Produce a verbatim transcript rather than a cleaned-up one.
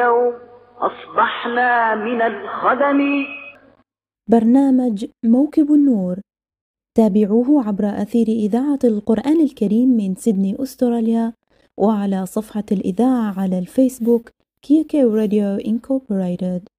اليوم أصبحنا من الخدم. برنامج موكب النور، تابعوه عبر أثير إذاعة القرآن الكريم من سيدني أستراليا، وعلى صفحة الإذاعة على الفيسبوك كيو كيو راديو إنكوربوريتد.